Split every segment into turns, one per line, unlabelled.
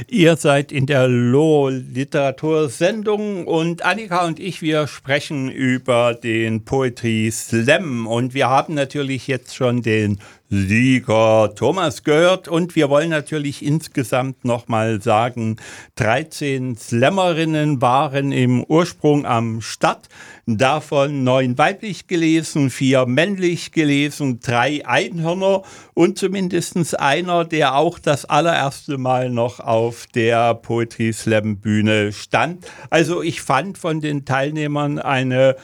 Ihr seid in der Literatur-Sendung und Annika und ich, wir sprechen über den Poetry Slam und wir haben natürlich jetzt schon den Sieger Thomas gehört und wir wollen natürlich insgesamt nochmal sagen, 13 Slammerinnen waren im Ursprung am Start, davon 9 weiblich gelesen, 4 männlich gelesen, 3 Einhörner und zumindest einer, der auch das allererste Mal noch auf der Poetry Slam Bühne stand. Also ich fand von den Teilnehmern eine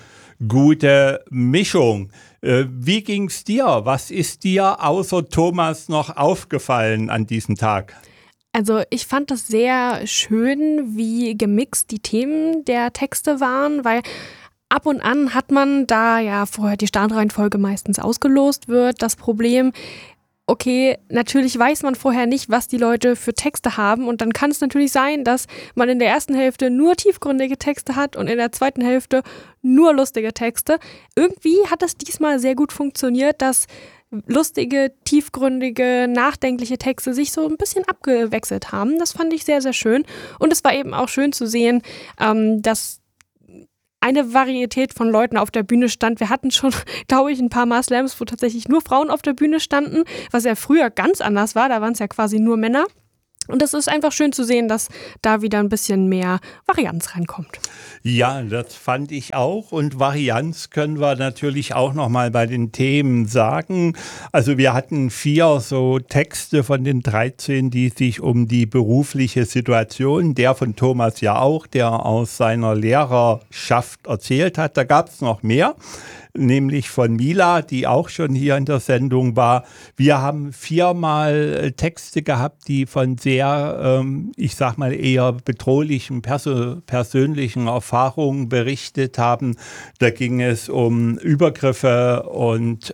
gute Mischung. Wie ging's dir? Was ist dir außer Thomas noch aufgefallen an diesem Tag?
Also ich fand das sehr schön, wie gemixt die Themen der Texte waren, weil ab und an hat man, da ja vorher die Startreihenfolge meistens ausgelost wird, das Problem, okay, natürlich weiß man vorher nicht, was die Leute für Texte haben und dann kann es natürlich sein, dass man in der ersten Hälfte nur tiefgründige Texte hat und in der zweiten Hälfte nur lustige Texte. Irgendwie hat das diesmal sehr gut funktioniert, dass lustige, tiefgründige, nachdenkliche Texte sich so ein bisschen abgewechselt haben. Das fand ich sehr, sehr schön und es war eben auch schön zu sehen, dass eine Varietät von Leuten auf der Bühne stand. Wir hatten schon, glaube ich, ein paar Mal Slams, wo tatsächlich nur Frauen auf der Bühne standen, was ja früher ganz anders war. Da waren es ja quasi nur Männer. Und es ist einfach schön zu sehen, dass da wieder ein bisschen mehr Varianz reinkommt.
Ja, das fand ich auch. Und Varianz können wir natürlich auch nochmal bei den Themen sagen. Also wir hatten 4 so Texte von den 13, die sich um die berufliche Situation, der von Thomas ja auch, der aus seiner Lehrerschaft erzählt hat. Da gab es noch mehr, nämlich von Mila, die auch schon hier in der Sendung war. Wir haben 4-mal Texte gehabt, die von sehr, ich sag mal, eher bedrohlichen persönlichen Erfahrungen berichtet haben. Da ging es um Übergriffe und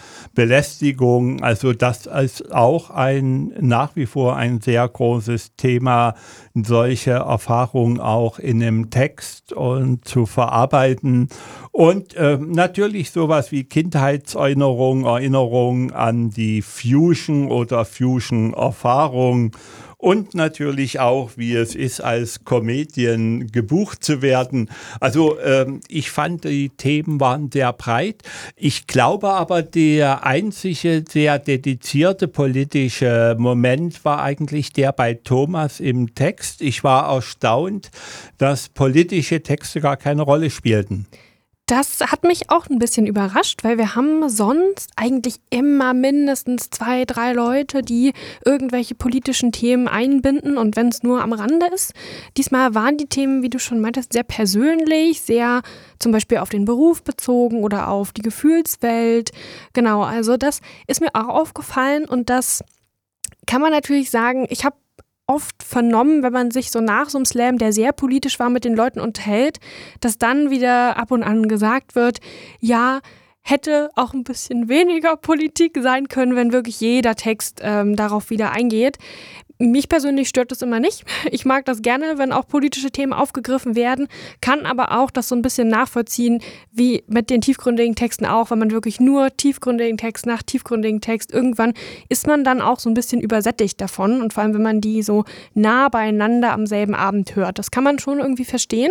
Belästigung. Also das ist auch nach wie vor ein sehr großes Thema, solche Erfahrungen auch in einem Text und zu verarbeiten. Und natürlich sowas wie Kindheitserinnerung, Erinnerung an die Fusion oder Fusion-Erfahrung und natürlich auch, wie es ist, als Comedian gebucht zu werden. Also ich fand, die Themen waren sehr breit. Ich glaube aber, der einzige sehr dedizierte politische Moment war eigentlich der bei Thomas im Text. Ich war erstaunt, dass politische Texte gar keine Rolle spielten.
Das hat mich auch ein bisschen überrascht, weil wir haben sonst eigentlich immer mindestens 2, 3 Leute, die irgendwelche politischen Themen einbinden und wenn es nur am Rande ist. Diesmal waren die Themen, wie du schon meintest, sehr persönlich, sehr zum Beispiel auf den Beruf bezogen oder auf die Gefühlswelt. Genau, also das ist mir auch aufgefallen und das kann man natürlich sagen, ich habe oft vernommen, wenn man sich so nach so einem Slam, der sehr politisch war, mit den Leuten unterhält, dass dann wieder ab und an gesagt wird, ja, hätte auch ein bisschen weniger Politik sein können, wenn wirklich jeder Text darauf wieder eingeht. Mich persönlich stört das immer nicht. Ich mag das gerne, wenn auch politische Themen aufgegriffen werden, kann aber auch das so ein bisschen nachvollziehen, wie mit den tiefgründigen Texten auch, wenn man wirklich nur tiefgründigen Text nach tiefgründigen Text, irgendwann ist man dann auch so ein bisschen übersättigt davon und vor allem, wenn man die so nah beieinander am selben Abend hört. Das kann man schon irgendwie verstehen.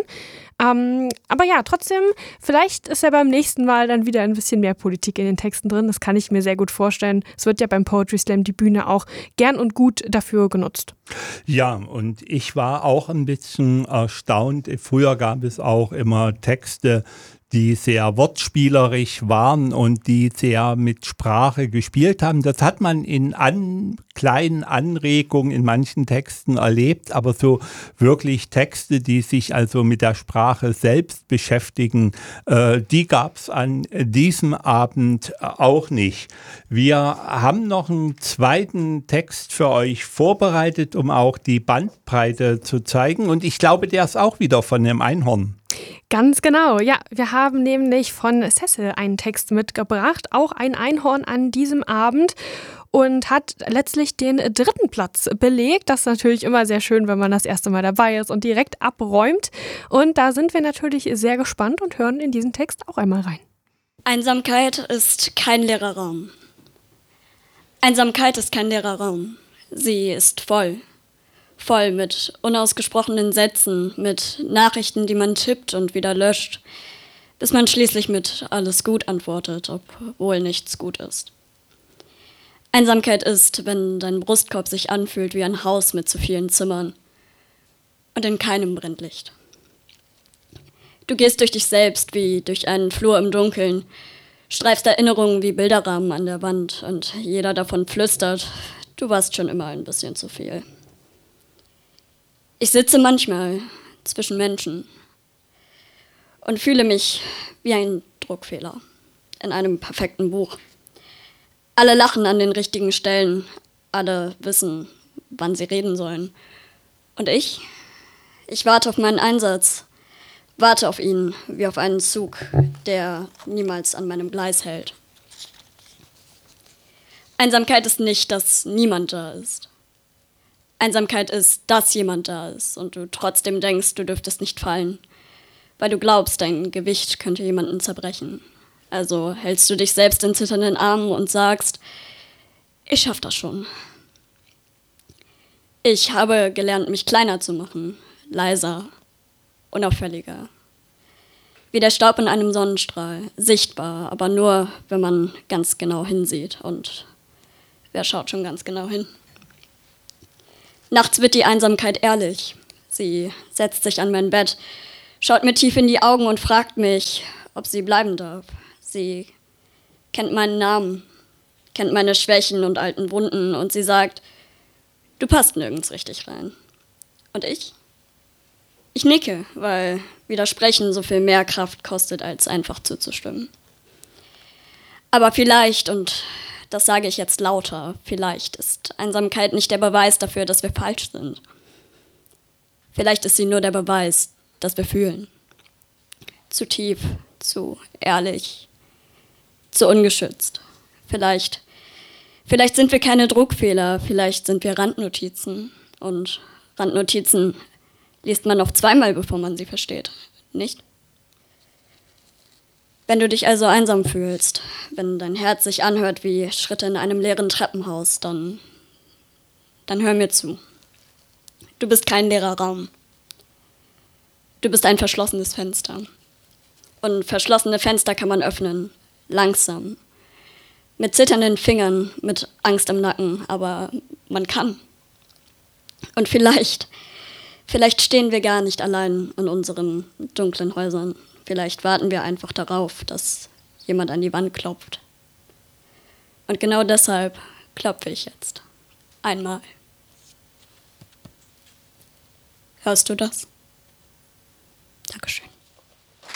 Aber ja, trotzdem, vielleicht ist ja beim nächsten Mal dann wieder ein bisschen mehr Politik in den Texten drin. Das kann ich mir sehr gut vorstellen. Es wird ja beim Poetry Slam die Bühne auch gern und gut dafür genutzt.
Ja, und ich war auch ein bisschen erstaunt. Früher gab es auch immer Texte, die sehr wortspielerisch waren und die sehr mit Sprache gespielt haben. Das hat man in kleinen Anregungen in manchen Texten erlebt, aber so wirklich Texte, die sich also mit der Sprache selbst beschäftigen, die gab es an diesem Abend auch nicht. Wir haben noch einen zweiten Text für euch vorbereitet, um auch die Bandbreite zu zeigen und ich glaube, der ist auch wieder von dem Einhorn.
Ganz genau, ja. Wir haben nämlich von Cecil einen Text mitgebracht, auch ein Einhorn an diesem Abend und hat letztlich den 3. Platz belegt. Das ist natürlich immer sehr schön, wenn man das erste Mal dabei ist und direkt abräumt. Und da sind wir natürlich sehr gespannt und hören in diesen Text auch einmal rein.
Einsamkeit ist kein leerer Raum. Einsamkeit ist kein leerer Raum. Sie ist voll. voll mit unausgesprochenen Sätzen, mit Nachrichten, die man tippt und wieder löscht, bis man schließlich mit alles gut antwortet, obwohl nichts gut ist. Einsamkeit ist, wenn dein Brustkorb sich anfühlt wie ein Haus mit zu vielen Zimmern und in keinem brennt Licht. Du gehst durch dich selbst wie durch einen Flur im Dunkeln, streifst Erinnerungen wie Bilderrahmen an der Wand und jeder davon flüstert, du warst schon immer ein bisschen zu viel. Ich sitze manchmal zwischen Menschen und fühle mich wie ein Druckfehler in einem perfekten Buch. Alle lachen an den richtigen Stellen, alle wissen, wann sie reden sollen. Und ich warte auf meinen Einsatz, warte auf ihn wie auf einen Zug, der niemals an meinem Gleis hält. Einsamkeit ist nicht, dass niemand da ist. Einsamkeit ist, dass jemand da ist und du trotzdem denkst, du dürftest nicht fallen, weil du glaubst, dein Gewicht könnte jemanden zerbrechen. Also hältst du dich selbst in zitternden Armen und sagst, ich schaff das schon. Ich habe gelernt, mich kleiner zu machen, leiser, unauffälliger. Wie der Staub in einem Sonnenstrahl, sichtbar, aber nur, wenn man ganz genau hinsieht. Und wer schaut schon ganz genau hin? Nachts wird die Einsamkeit ehrlich. Sie setzt sich an mein Bett, schaut mir tief in die Augen und fragt mich, ob sie bleiben darf. Sie kennt meinen Namen, kennt meine Schwächen und alten Wunden und sie sagt, du passt nirgends richtig rein. Und ich? Ich nicke, weil Widersprechen so viel mehr Kraft kostet, als einfach zuzustimmen. Aber vielleicht, und das sage ich jetzt lauter, vielleicht ist Einsamkeit nicht der Beweis dafür, dass wir falsch sind. Vielleicht ist sie nur der Beweis, dass wir fühlen. Zu tief, zu ehrlich, zu ungeschützt. Vielleicht sind wir keine Druckfehler, vielleicht sind wir Randnotizen. Und Randnotizen liest man noch zweimal, bevor man sie versteht, nicht? Wenn du dich also einsam fühlst, wenn dein Herz sich anhört wie Schritte in einem leeren Treppenhaus, dann hör mir zu. Du bist kein leerer Raum. Du bist ein verschlossenes Fenster. Und verschlossene Fenster kann man öffnen, langsam, mit zitternden Fingern, mit Angst im Nacken, aber man kann. Und vielleicht stehen wir gar nicht allein in unseren dunklen Häusern. Vielleicht warten wir einfach darauf, dass jemand an die Wand klopft. Und genau deshalb klopfe ich jetzt. Einmal. Hörst du das?